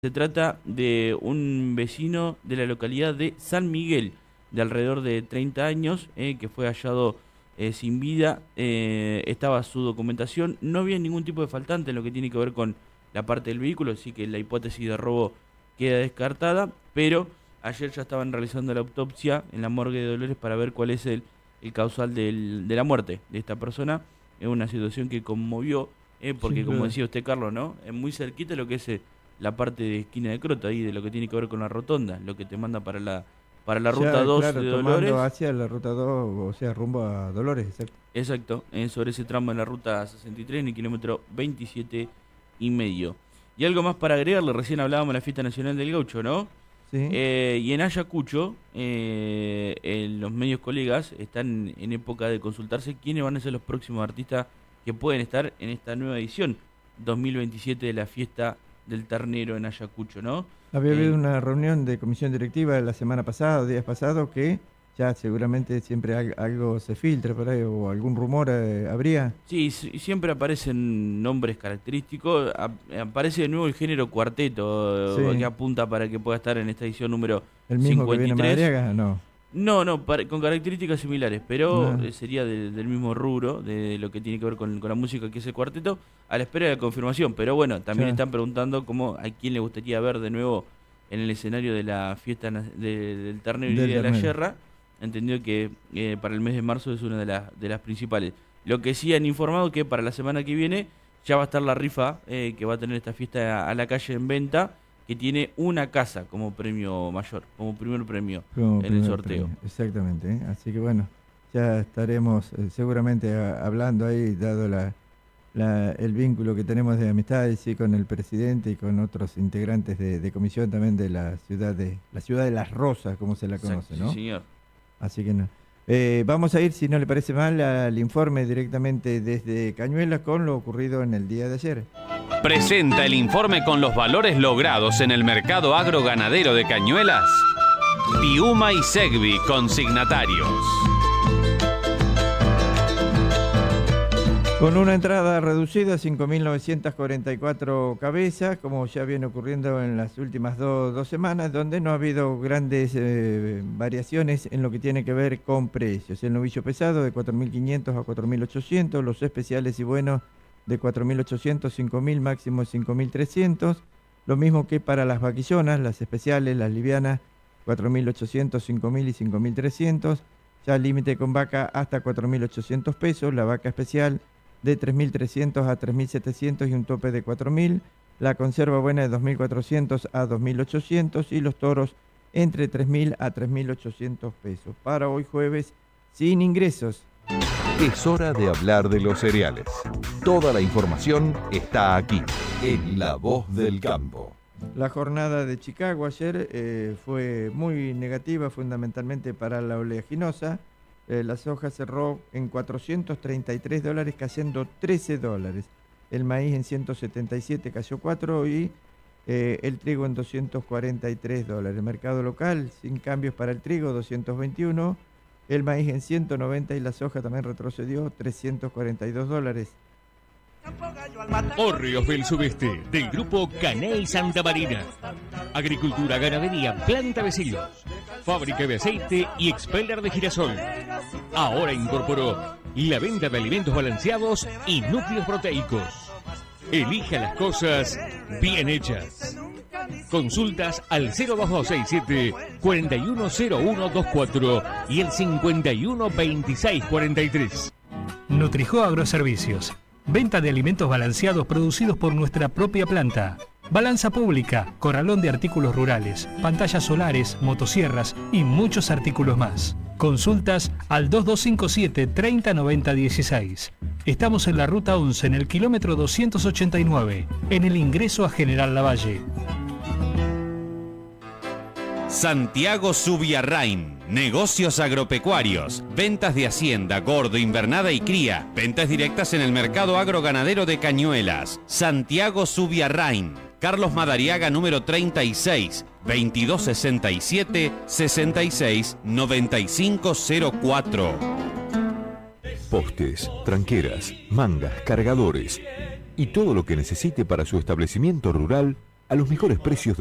Se trata de un vecino de la localidad de San Miguel, de alrededor de 30 años, que fue hallado sin vida. Estaba su documentación, no había ningún tipo de faltante en lo que tiene que ver con la parte del vehículo, así que la hipótesis de robo queda descartada, pero ayer ya estaban realizando la autopsia en la morgue de Dolores para ver cuál es el causal de la muerte de esta persona. Es una situación que conmovió, porque como decía usted, Carlos, ¿no? Es muy cerquita lo que es la parte de esquina de Croto, ahí de lo que tiene que ver con la rotonda, lo que te manda para la ruta 2 claro, de Dolores. tomando hacia la ruta 2, o sea, rumbo a Dolores, exacto. Exacto, sobre ese tramo de la ruta 63 en el kilómetro 27 y medio. Y algo más para agregarle, recién hablábamos de la Fiesta Nacional del Gaucho, ¿no? Sí. Y en Ayacucho, los medios colegas están en época de consultarse quiénes van a ser los próximos artistas que pueden estar en esta nueva edición 2027 de la Fiesta del Ternero en Ayacucho, ¿no? Había habido una reunión de comisión directiva la semana pasada, días pasados, que ya seguramente siempre algo se filtra por ahí, o algún rumor habría. Sí, siempre aparecen nombres característicos. Aparece de nuevo el género cuarteto, Sí. que apunta para que pueda estar en esta edición número ¿El mismo 53. que viene a Madariaga? No. No, con características similares, pero No. sería del mismo rubro, de lo que tiene que ver con la música que es el cuarteto, a la espera de la confirmación. Pero bueno, también Ya. están preguntando a quién le gustaría ver de nuevo en el escenario de la fiesta del Ternero y Del Día de la Ternero. Yerra. Entendido que para el mes de marzo es una de las principales. Lo que sí han informado que para la semana que viene ya va a estar la rifa que va a tener esta fiesta a la calle en venta, que tiene una casa como premio mayor, como primer premio en el sorteo. Premio. Exactamente, ¿eh? Así que bueno, ya estaremos seguramente hablando ahí, dado el vínculo que tenemos de amistad y con el presidente y con otros integrantes de comisión también de la ciudad de Las Rosas, como se la conoce, ¿no? Sí, señor. Así que no. Vamos a ir, si no le parece mal, al informe directamente desde Cañuelas con lo ocurrido en el día de ayer. Presenta el informe con los valores logrados en el mercado agroganadero de Cañuelas. Piuma y Segvi, consignatarios. Con una entrada reducida, 5.944 cabezas, como ya viene ocurriendo en las últimas dos semanas, donde no ha habido grandes variaciones en lo que tiene que ver con precios. El novillo pesado de 4.500 a 4.800, los especiales y buenos de 4.800, 5.000, máximo 5.300. Lo mismo que para las vaquillonas, las especiales, las livianas, 4.800, 5.000 y 5.300. Ya límite con vaca hasta 4.800 pesos, la vaca especial de 3.300 a 3.700 y un tope de 4.000, la conserva buena de 2.400 a 2.800 y los toros entre 3.000 a 3.800 pesos. Para hoy jueves, sin ingresos. Es hora de hablar de los cereales. Toda la información está aquí, en La Voz del Campo. La jornada de Chicago ayer fue muy negativa, fundamentalmente para la oleaginosa. La soja cerró en $433, cayendo $13. El maíz en 177 cayó 4 y el trigo en $243. El mercado local, sin cambios para el trigo, 221. El maíz en 190 y la soja también retrocedió, $342. Hórreos del Sudeste, del grupo Caney Santa Marina. Agricultura, ganadería, planta de silos, fábrica de aceite y expeller de girasol. Ahora incorporó la venta de alimentos balanceados y núcleos proteicos. Elija las cosas bien hechas. Consultas al 02267 410124 y el 512643. Nutrijo Agroservicios. Venta de alimentos balanceados producidos por nuestra propia planta. Balanza pública, corralón de artículos rurales, pantallas solares, motosierras y muchos artículos más. Consultas al 2257 309016. Estamos en la ruta 11, en el kilómetro 289, en el ingreso a General Lavalle. Santiago Subiarrain, negocios agropecuarios, ventas de hacienda, gordo, invernada y cría, ventas directas en el mercado agroganadero de Cañuelas. Santiago Subiarrain, Carlos Madariaga número 36, 2267 66 9504. Postes, tranqueras, mangas, cargadores y todo lo que necesite para su establecimiento rural a los mejores precios